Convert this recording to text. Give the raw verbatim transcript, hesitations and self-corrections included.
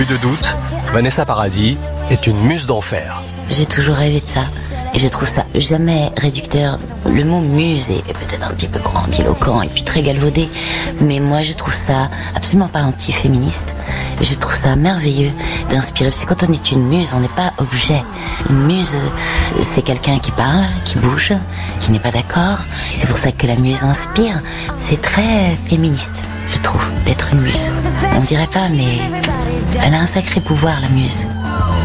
Plus de doute, Vanessa Paradis est une muse d'enfer. J'ai toujours rêvé de ça. Et je trouve ça jamais réducteur. Le mot muse est peut-être un petit peu grandiloquent et puis très galvaudé. Mais moi, je trouve ça absolument pas anti-féministe. Je trouve ça merveilleux d'inspirer. Parce que quand on est une muse, on n'est pas objet. Une muse, c'est quelqu'un qui parle, qui bouge, qui n'est pas d'accord. C'est pour ça que la muse inspire. C'est très féministe, je trouve, d'être une muse. On dirait pas, mais elle a un sacré pouvoir, la muse.